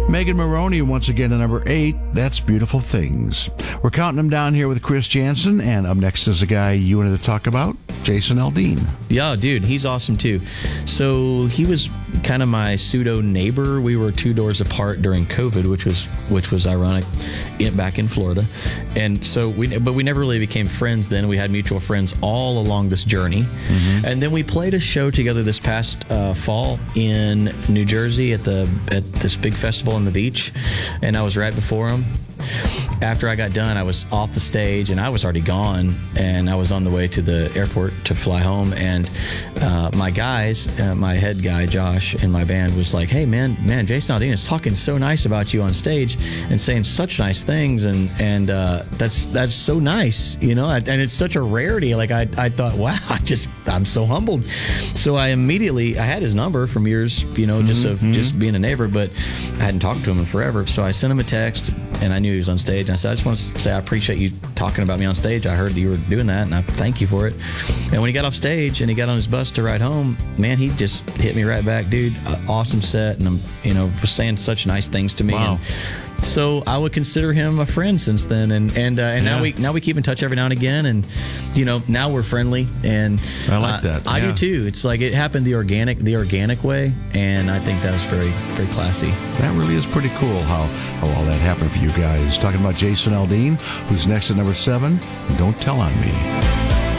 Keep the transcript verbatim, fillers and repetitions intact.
Megan Maroney once again at number eight. That's Beautiful Things. We're counting them down here with Chris Jansen, and up next is a guy you wanted to talk about, Jason Aldean. Yeah, dude, he's awesome too. So he was kind of my pseudo neighbor. We were two doors apart during COVID, which was which was ironic, in, back in Florida. And so we, but we never really became friends. Then we had mutual friends all along this journey, mm-hmm. and then we played a show together this past uh, fall in New Jersey at the at this big festival on the beach, and I was right before him. After I got done, I was off the stage, and I was already gone, and I was on the way to the airport to fly home, and uh, my guys, uh, my head guy, Josh, in my band was like, hey, man, man, Jason Aldean is talking so nice about you on stage and saying such nice things, and and uh, that's that's so nice, you know, and it's such a rarity. Like, I, I thought, wow, I just, I'm so humbled. So I immediately, I had his number from years, you know, just mm-hmm. of just being a neighbor, but I hadn't talked to him in forever. So I sent him a text, and I knew he was on stage. I said, I just want to say I appreciate you talking about me on stage. I heard that you were doing that, and I thank you for it. And when he got off stage and he got on his bus to ride home, man, he just hit me right back, dude. Uh, awesome set, and I'm, you know, was saying such nice things to me. Wow. And so I would consider him a friend since then, and and uh, and yeah. now we now we keep in touch every now and again, and you know, now we're friendly, and I like uh, that. I yeah. do too. It's like it happened the organic the organic way, and I think that was very very classy. That really is pretty cool how, how all that happened for you guys. Talking about Jason Aldean, who's next at number seven, Don't Tell on Me.